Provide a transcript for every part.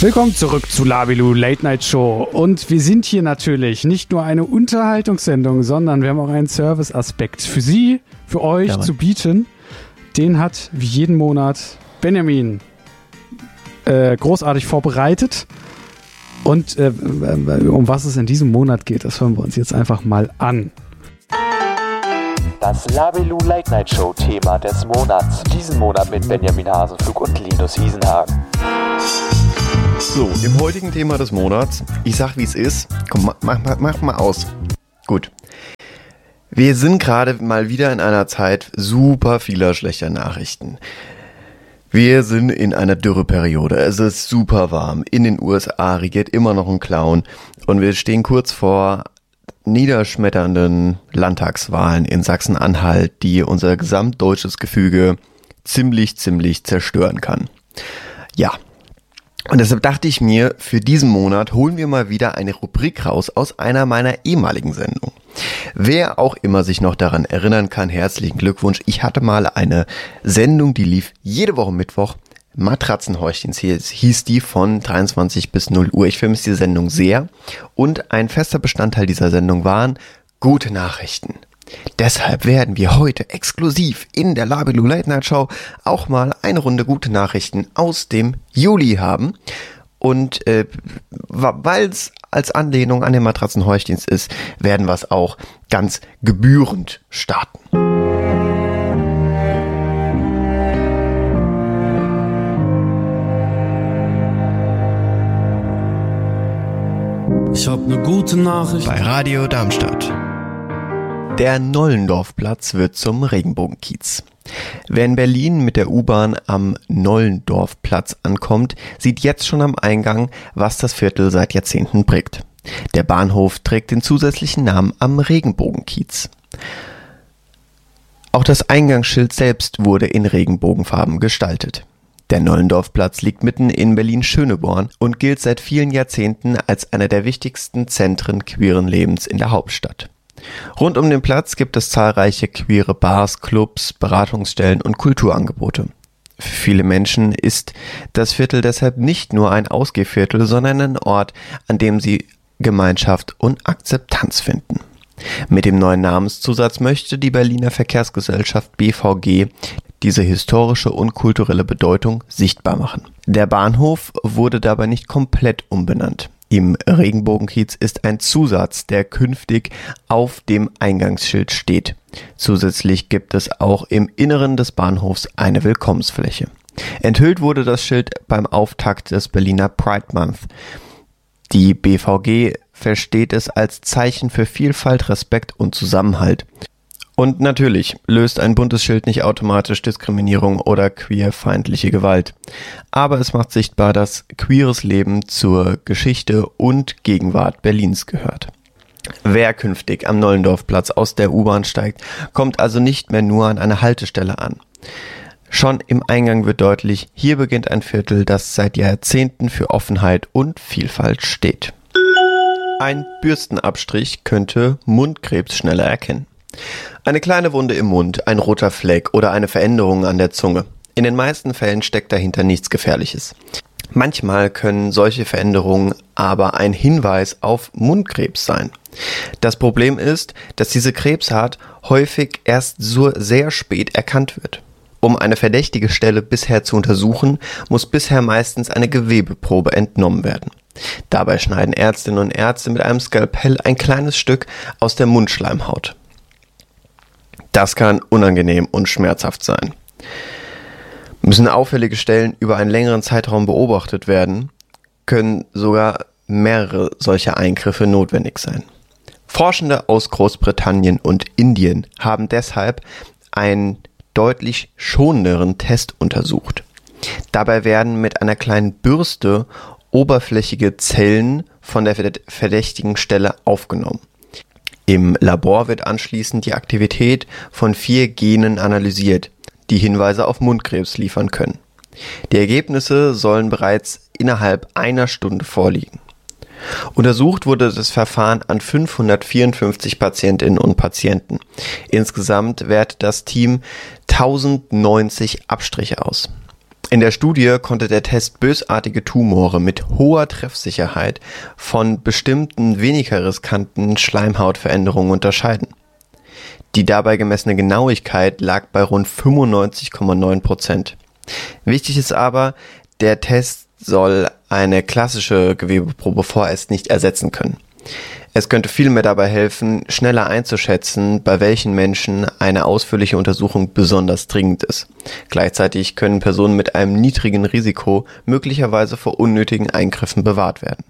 Willkommen zurück zu Labilu Late Night Show. Und wir sind hier natürlich nicht nur eine Unterhaltungssendung, sondern wir haben auch einen Service-Aspekt für Sie, für euch zu bieten. Den hat wie jeden Monat Benjamin großartig vorbereitet. Und um was es in diesem Monat geht, das hören wir uns jetzt einfach mal an. Das Labilu Late Night Show Thema des Monats. Diesen Monat mit Benjamin Hasenflug und Linus Hiesenhagen. So, im heutigen Thema des Monats, ich sag wie es ist, komm, mach mal aus. Gut. Wir sind gerade mal wieder in einer Zeit super vieler schlechter Nachrichten. Wir sind in einer Dürreperiode, es ist super warm, in den USA regiert immer noch ein Clown und wir stehen kurz vor niederschmetternden Landtagswahlen in Sachsen-Anhalt, die unser gesamtdeutsches Gefüge ziemlich zerstören kann. Ja. Und deshalb dachte ich mir, für diesen Monat holen wir mal wieder eine Rubrik raus aus einer meiner ehemaligen Sendungen. Wer auch immer sich noch daran erinnern kann, herzlichen Glückwunsch. Ich hatte mal eine Sendung, die lief jede Woche Mittwoch. Matratzenhäuschen hieß die, von 23 bis 0 Uhr. Ich vermisse die Sendung sehr. Und ein fester Bestandteil dieser Sendung waren gute Nachrichten. Deshalb werden wir heute exklusiv in der Labilu Late Night Show auch mal eine Runde gute Nachrichten aus dem Juli haben. Und weil es als Anlehnung an den Matratzenhäuschens ist, werden wir es auch ganz gebührend starten. Ich hab ne gute Nachricht bei Radio Darmstadt. Der Nollendorfplatz wird zum Regenbogenkiez. Wer in Berlin mit der U-Bahn am Nollendorfplatz ankommt, sieht jetzt schon am Eingang, was das Viertel seit Jahrzehnten prägt. Der Bahnhof trägt den zusätzlichen Namen am Regenbogenkiez. Auch das Eingangsschild selbst wurde in Regenbogenfarben gestaltet. Der Nollendorfplatz liegt mitten in Berlin-Schöneborn und gilt seit vielen Jahrzehnten als einer der wichtigsten Zentren queeren Lebens in der Hauptstadt. Rund um den Platz gibt es zahlreiche queere Bars, Clubs, Beratungsstellen und Kulturangebote. Für viele Menschen ist das Viertel deshalb nicht nur ein Ausgehviertel, sondern ein Ort, an dem sie Gemeinschaft und Akzeptanz finden. Mit dem neuen Namenszusatz möchte die Berliner Verkehrsgesellschaft BVG diese historische und kulturelle Bedeutung sichtbar machen. Der Bahnhof wurde dabei nicht komplett umbenannt. Im Regenbogenkiez ist ein Zusatz, der künftig auf dem Eingangsschild steht. Zusätzlich gibt es auch im Inneren des Bahnhofs eine Willkommensfläche. Enthüllt wurde das Schild beim Auftakt des Berliner Pride Month. Die BVG versteht es als Zeichen für Vielfalt, Respekt und Zusammenhalt. Und natürlich löst ein buntes Schild nicht automatisch Diskriminierung oder queerfeindliche Gewalt. Aber es macht sichtbar, dass queeres Leben zur Geschichte und Gegenwart Berlins gehört. Wer künftig am Nollendorfplatz aus der U-Bahn steigt, kommt also nicht mehr nur an einer Haltestelle an. Schon im Eingang wird deutlich, hier beginnt ein Viertel, das seit Jahrzehnten für Offenheit und Vielfalt steht. Ein Bürstenabstrich könnte Mundkrebs schneller erkennen. Eine kleine Wunde im Mund, ein roter Fleck oder eine Veränderung an der Zunge. In den meisten Fällen steckt dahinter nichts Gefährliches. Manchmal können solche Veränderungen aber ein Hinweis auf Mundkrebs sein. Das Problem ist, dass diese Krebsart häufig erst so sehr spät erkannt wird. Um eine verdächtige Stelle bisher zu untersuchen, muss bisher meistens eine Gewebeprobe entnommen werden. Dabei schneiden Ärztinnen und Ärzte mit einem Skalpell ein kleines Stück aus der Mundschleimhaut. Das kann unangenehm und schmerzhaft sein. Müssen auffällige Stellen über einen längeren Zeitraum beobachtet werden, können sogar mehrere solcher Eingriffe notwendig sein. Forschende aus Großbritannien und Indien haben deshalb einen deutlich schonenderen Test untersucht. Dabei werden mit einer kleinen Bürste oberflächige Zellen von der verdächtigen Stelle aufgenommen. Im Labor wird anschließend die Aktivität von 4 Genen analysiert, die Hinweise auf Mundkrebs liefern können. Die Ergebnisse sollen bereits innerhalb einer Stunde vorliegen. Untersucht wurde das Verfahren an 554 Patientinnen und Patienten. Insgesamt wertet das Team 1090 Abstriche aus. In der Studie konnte der Test bösartige Tumore mit hoher Treffsicherheit von bestimmten weniger riskanten Schleimhautveränderungen unterscheiden. Die dabei gemessene Genauigkeit lag bei rund 95,9%. Wichtig ist aber, der Test soll eine klassische Gewebeprobe vorerst nicht ersetzen können. Es könnte vielmehr dabei helfen, schneller einzuschätzen, bei welchen Menschen eine ausführliche Untersuchung besonders dringend ist. Gleichzeitig können Personen mit einem niedrigen Risiko möglicherweise vor unnötigen Eingriffen bewahrt werden.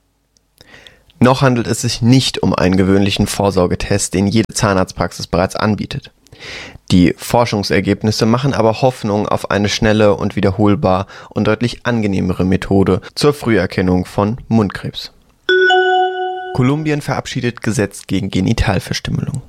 Noch handelt es sich nicht um einen gewöhnlichen Vorsorgetest, den jede Zahnarztpraxis bereits anbietet. Die Forschungsergebnisse machen aber Hoffnung auf eine schnelle und wiederholbar und deutlich angenehmere Methode zur Früherkennung von Mundkrebs. Kolumbien verabschiedet Gesetz gegen Genitalverstümmelung.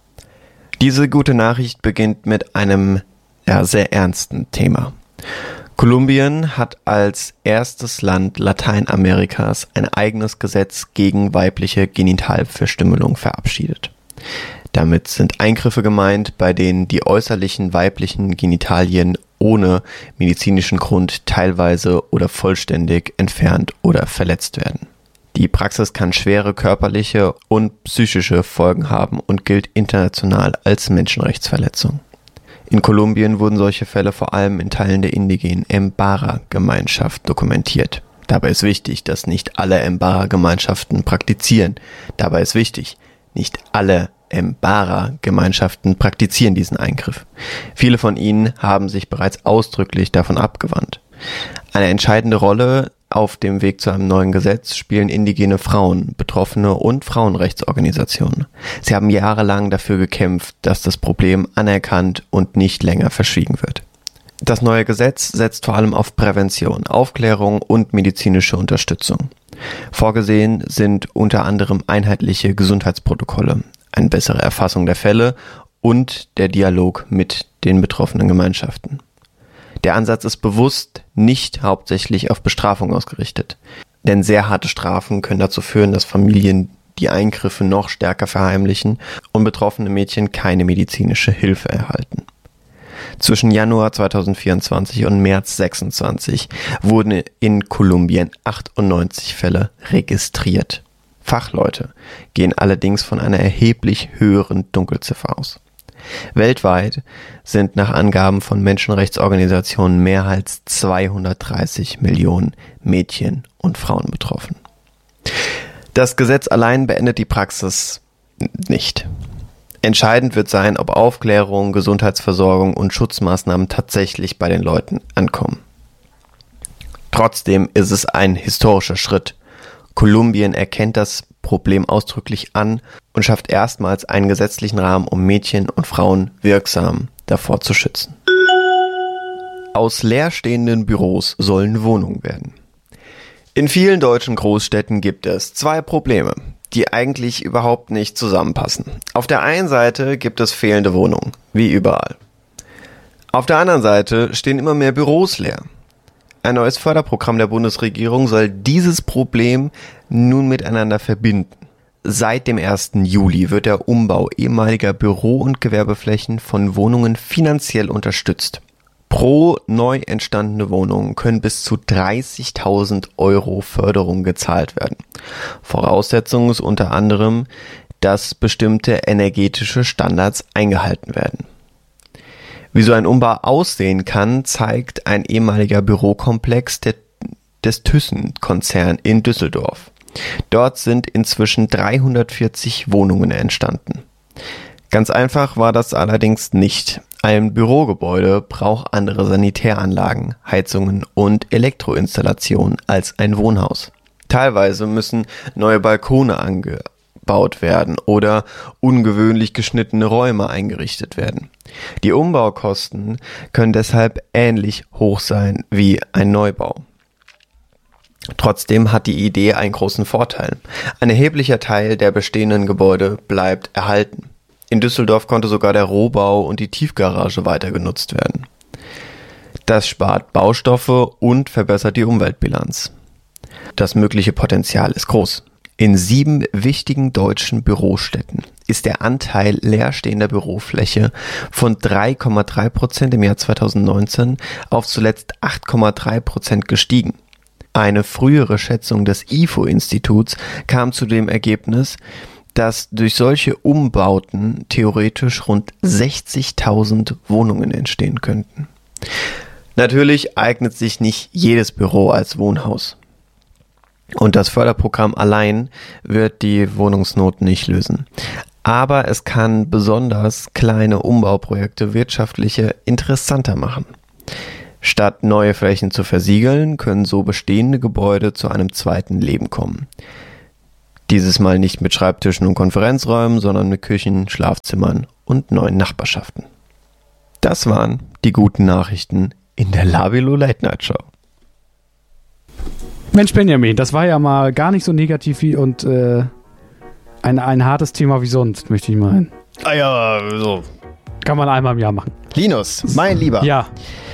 Diese gute Nachricht beginnt mit einem sehr ernsten Thema. Kolumbien hat als erstes Land Lateinamerikas ein eigenes Gesetz gegen weibliche Genitalverstümmelung verabschiedet. Damit sind Eingriffe gemeint, bei denen die äußerlichen weiblichen Genitalien ohne medizinischen Grund teilweise oder vollständig entfernt oder verletzt werden. Die Praxis kann schwere körperliche und psychische Folgen haben und gilt international als Menschenrechtsverletzung. In Kolumbien wurden solche Fälle vor allem in Teilen der indigenen Mbara-Gemeinschaft dokumentiert. Dabei ist wichtig, dass nicht alle Mbara-Gemeinschaften praktizieren. Dabei ist wichtig, nicht alle Mbara-Gemeinschaften praktizieren diesen Eingriff. Viele von ihnen haben sich bereits ausdrücklich davon abgewandt. Eine entscheidende Rolle auf dem Weg zu einem neuen Gesetz spielen indigene Frauen, Betroffene und Frauenrechtsorganisationen. Sie haben jahrelang dafür gekämpft, dass das Problem anerkannt und nicht länger verschwiegen wird. Das neue Gesetz setzt vor allem auf Prävention, Aufklärung und medizinische Unterstützung. Vorgesehen sind unter anderem einheitliche Gesundheitsprotokolle, eine bessere Erfassung der Fälle und der Dialog mit den betroffenen Gemeinschaften. Der Ansatz ist bewusst nicht hauptsächlich auf Bestrafung ausgerichtet, denn sehr harte Strafen können dazu führen, dass Familien die Eingriffe noch stärker verheimlichen und betroffene Mädchen keine medizinische Hilfe erhalten. Zwischen Januar 2024 und März 2026 wurden in Kolumbien 98 Fälle registriert. Fachleute gehen allerdings von einer erheblich höheren Dunkelziffer aus. Weltweit sind nach Angaben von Menschenrechtsorganisationen mehr als 230 Millionen Mädchen und Frauen betroffen. Das Gesetz allein beendet die Praxis nicht. Entscheidend wird sein, ob Aufklärung, Gesundheitsversorgung und Schutzmaßnahmen tatsächlich bei den Leuten ankommen. Trotzdem ist es ein historischer Schritt. Kolumbien erkennt das Problem ausdrücklich an und schafft erstmals einen gesetzlichen Rahmen, um Mädchen und Frauen wirksam davor zu schützen. Aus leerstehenden Büros sollen Wohnungen werden. In vielen deutschen Großstädten gibt es zwei Probleme, die eigentlich überhaupt nicht zusammenpassen. Auf der einen Seite gibt es fehlende Wohnungen, wie überall. Auf der anderen Seite stehen immer mehr Büros leer. Ein neues Förderprogramm der Bundesregierung soll dieses Problem nun miteinander verbinden. Seit dem 1. Juli wird der Umbau ehemaliger Büro- und Gewerbeflächen von Wohnungen finanziell unterstützt. Pro neu entstandene Wohnung können bis zu 30.000 € Förderung gezahlt werden. Voraussetzung ist unter anderem, dass bestimmte energetische Standards eingehalten werden. Wie so ein Umbau aussehen kann, zeigt ein ehemaliger Bürokomplex des Thyssen-Konzern in Düsseldorf. Dort sind inzwischen 340 Wohnungen entstanden. Ganz einfach war das allerdings nicht. Ein Bürogebäude braucht andere Sanitäranlagen, Heizungen und Elektroinstallationen als ein Wohnhaus. Teilweise müssen neue Balkone angebaut werden oder ungewöhnlich geschnittene Räume eingerichtet werden. Die Umbaukosten können deshalb ähnlich hoch sein wie ein Neubau. Trotzdem hat die Idee einen großen Vorteil. Ein erheblicher Teil der bestehenden Gebäude bleibt erhalten. In Düsseldorf konnte sogar der Rohbau und die Tiefgarage weiter genutzt werden. Das spart Baustoffe und verbessert die Umweltbilanz. Das mögliche Potenzial ist groß. In 7 wichtigen deutschen Bürostädten ist der Anteil leerstehender Bürofläche von 3,3% im Jahr 2019 auf zuletzt 8,3% gestiegen. Eine frühere Schätzung des IFO-Instituts kam zu dem Ergebnis, dass durch solche Umbauten theoretisch rund 60.000 Wohnungen entstehen könnten. Natürlich eignet sich nicht jedes Büro als Wohnhaus. Und das Förderprogramm allein wird die Wohnungsnot nicht lösen. Aber es kann besonders kleine Umbauprojekte wirtschaftliche interessanter machen. Statt neue Flächen zu versiegeln, können so bestehende Gebäude zu einem zweiten Leben kommen. Dieses Mal nicht mit Schreibtischen und Konferenzräumen, sondern mit Küchen, Schlafzimmern und neuen Nachbarschaften. Das waren die guten Nachrichten in der Labilo Late Night Show. Mensch, Benjamin, das war ja mal gar nicht so negativ und ein hartes Thema wie sonst, möchte ich meinen. Ah ja, so. Kann man einmal im Jahr machen. Linus, mein Lieber. Ja.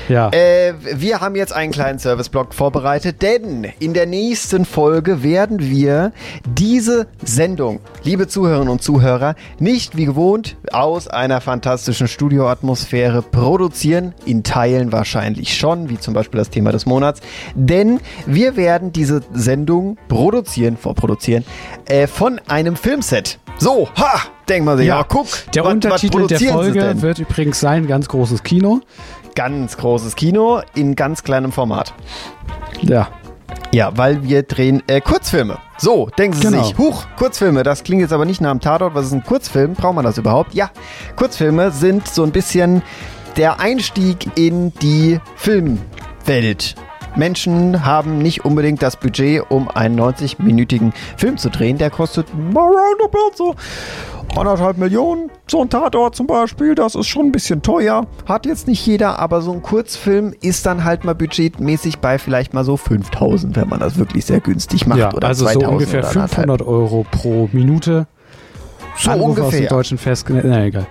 Wir haben jetzt einen kleinen Serviceblock vorbereitet, denn in der nächsten Folge werden wir diese Sendung, liebe Zuhörerinnen und Zuhörer, nicht wie gewohnt aus einer fantastischen Studioatmosphäre produzieren, in Teilen wahrscheinlich schon, wie zum Beispiel das Thema des Monats, denn wir werden diese Sendung vorproduzieren von einem Filmset. So, denkt man sich, ja guck. Der Untertitel der Folge wird übrigens sein, ganz großes Kino. Ganz großes Kino in ganz kleinem Format. Ja. Ja, weil wir drehen Kurzfilme. So, denken Sie sich, Kurzfilme, das klingt jetzt aber nicht nach einem Tatort. Was ist ein Kurzfilm? Braucht man das überhaupt? Ja, Kurzfilme sind so ein bisschen der Einstieg in die Filmwelt. Menschen haben nicht unbedingt das Budget, um einen 90-minütigen Film zu drehen. Der kostet roundabout so 1,5 Millionen. So ein Tatort zum Beispiel, das ist schon ein bisschen teuer. Hat jetzt nicht jeder, aber so ein Kurzfilm ist dann halt mal budgetmäßig bei vielleicht mal so 5.000, wenn man das wirklich sehr günstig macht. Ja, oder also 2.000 so ungefähr 500 Euro pro Minute. So Anruf ungefähr. Aus dem deutschen na egal.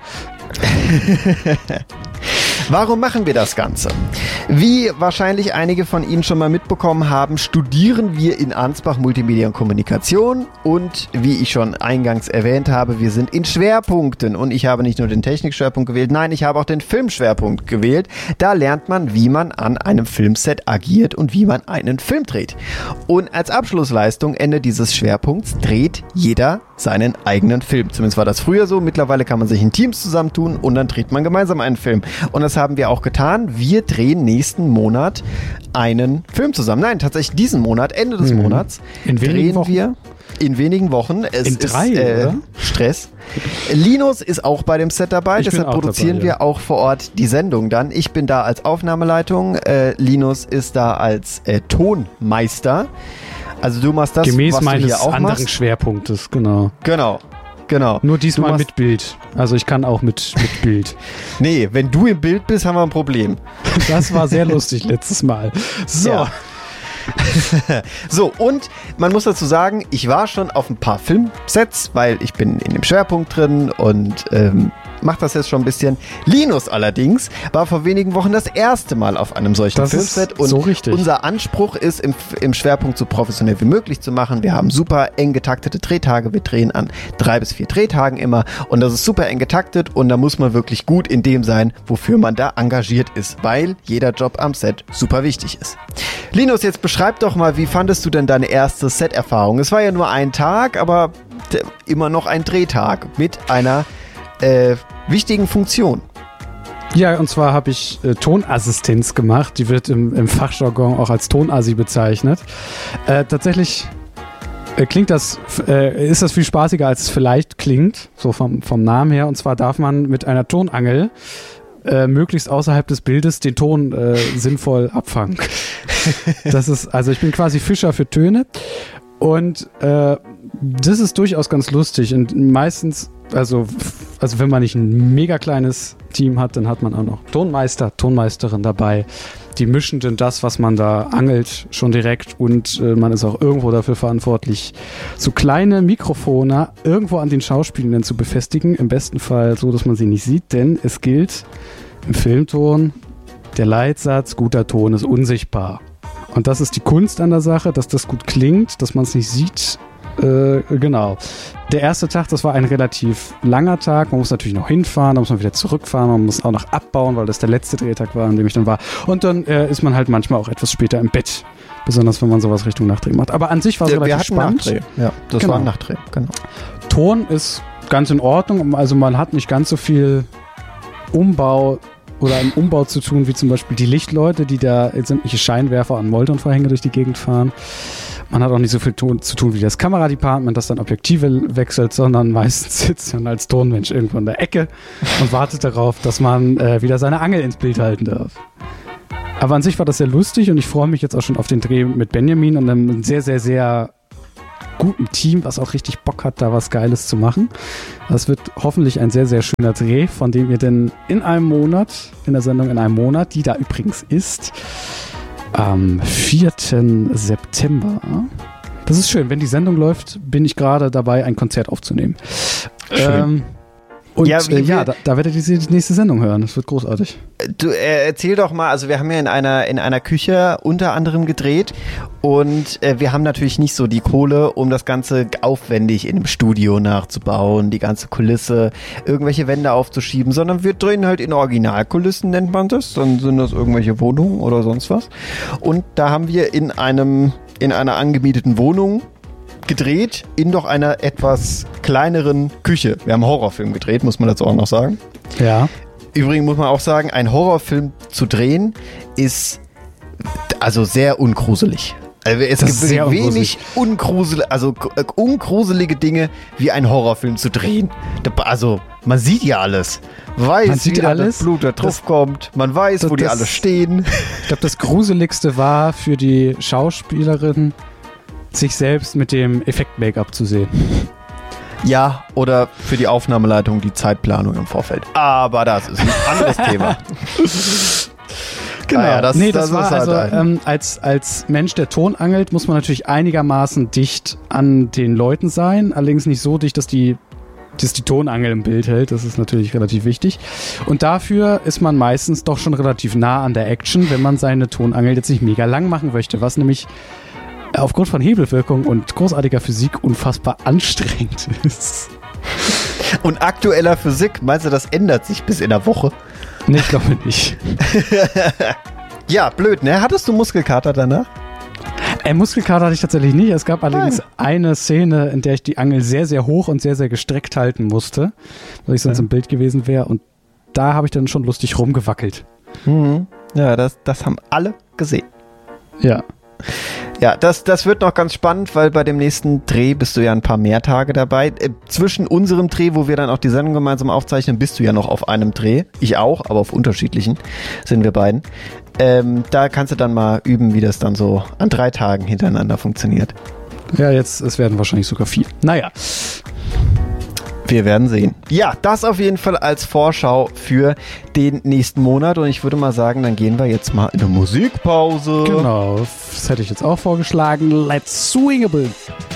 Warum machen wir das Ganze? Wie wahrscheinlich einige von Ihnen schon mal mitbekommen haben, studieren wir in Ansbach Multimedia und Kommunikation und wie ich schon eingangs erwähnt habe, wir sind in Schwerpunkten und ich habe nicht nur den Technikschwerpunkt gewählt, nein, ich habe auch den Filmschwerpunkt gewählt. Da lernt man, wie man an einem Filmset agiert und wie man einen Film dreht. Und als Abschlussleistung, Ende dieses Schwerpunkts, dreht jeder seinen eigenen Film. Zumindest war das früher so. Mittlerweile kann man sich in Teams zusammentun und dann dreht man gemeinsam einen Film. Und das haben wir auch getan. Wir drehen nächsten Monat einen Film zusammen. Nein, tatsächlich diesen Monat, Ende des Monats, drehen wir in wenigen Wochen. Es in 3, oder? Stress. Linus ist auch bei dem Set dabei, deshalb produzieren wir auch vor Ort die Sendung dann. Ich bin da als Aufnahmeleitung, Linus ist da als Tonmeister. Also du machst das, gemäß was du meines hier auch anderen machst. Schwerpunktes, genau. Genau. Nur diesmal mit Bild. Also ich kann auch mit Bild. Nee, wenn du im Bild bist, haben wir ein Problem. Das war sehr lustig letztes Mal. So. Ja. So, und man muss dazu sagen, ich war schon auf ein paar Filmsets, weil ich bin in dem Schwerpunkt drin und macht das jetzt schon ein bisschen. Linus allerdings war vor wenigen Wochen das erste Mal auf einem solchen Filmset und so richtig. Unser Anspruch ist, im Schwerpunkt so professionell wie möglich zu machen. Wir haben super eng getaktete Drehtage. Wir drehen an 3 bis 4 Drehtagen immer und das ist super eng getaktet und da muss man wirklich gut in dem sein, wofür man da engagiert ist, weil jeder Job am Set super wichtig ist. Linus, jetzt beschreib doch mal, wie fandest du denn deine erste Set-Erfahrung? Es war ja nur ein Tag, aber immer noch ein Drehtag mit einer wichtigen Funktion. Ja, und zwar habe ich Tonassistenz gemacht. Die wird im Fachjargon auch als Tonassi bezeichnet. Tatsächlich ist das viel spaßiger, als es vielleicht klingt, so vom Namen her. Und zwar darf man mit einer Tonangel möglichst außerhalb des Bildes den Ton sinnvoll abfangen. Das ist, also ich bin quasi Fischer für Töne. Und das ist durchaus ganz lustig. Und meistens, also wenn man nicht ein mega kleines Team hat, dann hat man auch noch Tonmeisterin dabei. Die mischen dann das, was man da angelt, schon direkt und man ist auch irgendwo dafür verantwortlich, so kleine Mikrofone irgendwo an den Schauspielenden zu befestigen. Im besten Fall so, dass man sie nicht sieht, denn es gilt im Filmton, der Leitsatz, guter Ton ist unsichtbar. Und das ist die Kunst an der Sache, dass das gut klingt, dass man es nicht sieht, Genau. Der erste Tag, das war ein relativ langer Tag. Man muss natürlich noch hinfahren, dann muss man wieder zurückfahren, man muss auch noch abbauen, weil das der letzte Drehtag war, an dem ich dann war. Und dann ist man halt manchmal auch etwas später im Bett. Besonders, wenn man sowas Richtung Nachdreh macht. Aber an sich war es relativ spannend. Nachdreh. Ja, das war ein Nachdreh, genau. Ton ist ganz in Ordnung. Also man hat nicht ganz so viel Umbau oder im Umbau zu tun, wie zum Beispiel die Lichtleute, die da sämtliche Scheinwerfer und Moltonvorhänge durch die Gegend fahren. Man hat auch nicht so viel zu tun wie das Kameradepartment, das dann Objektive wechselt, sondern meistens sitzt man als Tonmensch irgendwo in der Ecke und wartet darauf, dass man wieder seine Angel ins Bild halten darf. Aber an sich war das sehr lustig und ich freue mich jetzt auch schon auf den Dreh mit Benjamin und einem sehr, sehr, sehr guten Team, was auch richtig Bock hat, da was Geiles zu machen. Das wird hoffentlich ein sehr, sehr schöner Dreh, von dem ihr denn in einem Monat, in der Sendung in einem Monat, die da übrigens ist, am 4. September. Das ist schön. Wenn die Sendung läuft, bin ich gerade dabei, ein Konzert aufzunehmen. Schön. Und da werdet ihr die nächste Sendung hören. Das wird großartig. Du erzähl doch mal, also wir haben ja in einer Küche unter anderem gedreht und wir haben natürlich nicht so die Kohle, um das Ganze aufwendig in einem Studio nachzubauen, die ganze Kulisse, irgendwelche Wände aufzuschieben, sondern wir drehen halt in Originalkulissen, nennt man das. Dann sind das irgendwelche Wohnungen oder sonst was. Und da haben wir in einer angemieteten Wohnung gedreht in doch einer etwas kleineren Küche. Wir haben einen Horrorfilm gedreht, muss man dazu auch noch sagen. Ja. Übrigens muss man auch sagen, einen Horrorfilm zu drehen ist also sehr ungruselig. Also es gibt wenig ungruselige Dinge wie ein Horrorfilm zu drehen. Also man sieht ja alles. Man sieht alles, das Blut da drauf kommt. Man weiß, wo die alle stehen. Ich glaube, das Gruseligste war für die Schauspielerin, sich selbst mit dem Effekt-Make-up zu sehen. Ja, oder für die Aufnahmeleitung die Zeitplanung im Vorfeld. Aber das ist ein anderes Thema. Genau. Naja, das war also als Mensch, der Ton angelt, muss man natürlich einigermaßen dicht an den Leuten sein. Allerdings nicht so dicht, dass die Tonangel im Bild hält. Das ist natürlich relativ wichtig. Und dafür ist man meistens doch schon relativ nah an der Action, wenn man seine Tonangel jetzt nicht mega lang machen möchte, was nämlich aufgrund von Hebelwirkung und großartiger Physik unfassbar anstrengend ist. Und aktueller Physik, meinst du, das ändert sich bis in einer Woche? Nee, ich glaube nicht. Ja, blöd, ne? Hattest du Muskelkater danach? Muskelkater hatte ich tatsächlich nicht. Es gab allerdings eine Szene, in der ich die Angel sehr, sehr hoch und sehr, sehr gestreckt halten musste, weil ich sonst im Bild gewesen wäre. Und da habe ich dann schon lustig rumgewackelt. Mhm. Ja, das haben alle gesehen. Ja. Ja, das wird noch ganz spannend, weil bei dem nächsten Dreh bist du ja ein paar mehr Tage dabei. Zwischen unserem Dreh, wo wir dann auch die Sendung gemeinsam aufzeichnen, bist du ja noch auf einem Dreh. Ich auch, aber auf unterschiedlichen sind wir beiden. Da kannst du dann mal üben, wie das dann so an 3 Tagen hintereinander funktioniert. Ja, es werden wahrscheinlich sogar 4. Naja. Wir werden sehen. Ja, das auf jeden Fall als Vorschau für den nächsten Monat. Und ich würde mal sagen, dann gehen wir jetzt mal in eine Musikpause. Genau, das hätte ich jetzt auch vorgeschlagen. Let's swing a bit.